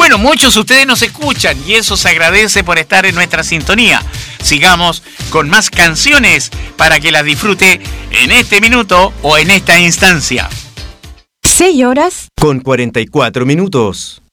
Bueno, muchos de ustedes nos escuchan y eso se agradece por estar en nuestra sintonía. Sigamos con más canciones para que las disfrute en este minuto o en esta instancia. 6 horas con 44 minutos.